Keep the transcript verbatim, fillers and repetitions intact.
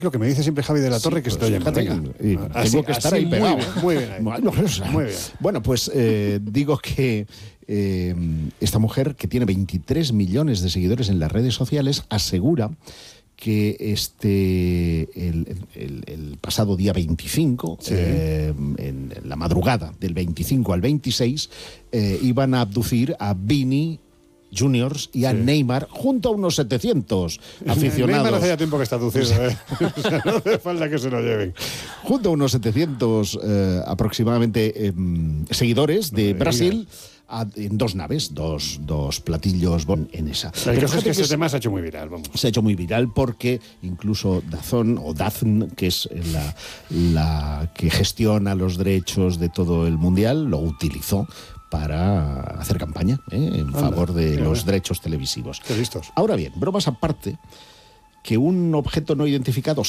Lo que me dice siempre Javi de la Torre, sí, que pues, se te oye. Venga. Y así, tengo que estar ahí pegado. Muy bien, muy bien, ahí. Bueno, o sea, muy bien. Bueno, pues eh, digo que eh, esta mujer, que tiene veintitrés millones de seguidores en las redes sociales, asegura que este el, el, el pasado día veinticinco, sí. eh, en la madrugada del veinticinco al veintiséis, eh, iban a abducir a Vini Juniors y a sí. Neymar junto a unos setecientos aficionados. Neymar hace ya tiempo que está aducido, ¿eh? O sea, no hace falta que se lo lleven. Junto a unos setecientos eh, aproximadamente eh, seguidores de Brasil, a, en dos naves, dos, dos platillos bon, en esa. Pero es que, que ese tema se ha hecho muy viral, vamos. Se ha hecho muy viral porque incluso Dazón o Dazn, que es la, la que gestiona los derechos de todo el mundial, lo utilizó para hacer campaña ¿eh? en Anda, favor de los bien. derechos televisivos. Qué listos. Ahora bien, bromas aparte, que un objeto no identificado